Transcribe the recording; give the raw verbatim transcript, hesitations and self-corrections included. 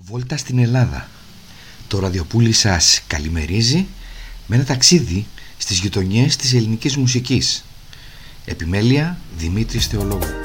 Βόλτα στην Ελλάδα. Το ραδιοπούλι σας καλημερίζει με ένα ταξίδι στις γειτονιές της ελληνικής μουσικής. Επιμέλεια Δημήτρης Θεολόγου.